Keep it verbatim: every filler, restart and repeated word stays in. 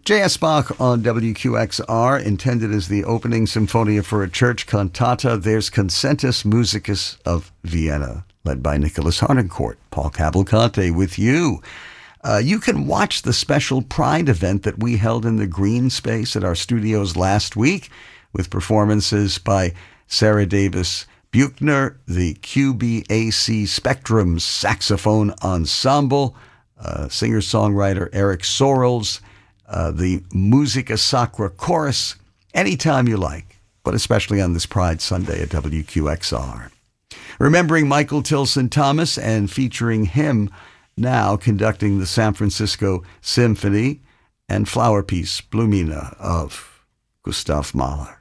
J S. Bach on W Q X R, intended as the opening Symphonia for a Church cantata. There's Concentus Musicus of Vienna, led by Nicholas Harnoncourt. Paul Cavalcante with you. Uh, you can watch the special Pride event that we held in the green space at our studios last week, with performances by Sarah Davis Buchner, the Q B A C Spectrum Saxophone Ensemble, uh, singer-songwriter Eric Sorrells, uh, the Musica Sacra Chorus, anytime you like, but especially on this Pride Sunday at W Q X R. Remembering Michael Tilson Thomas and featuring him now conducting the San Francisco Symphony and Flower Piece Blumina of Gustav Mahler.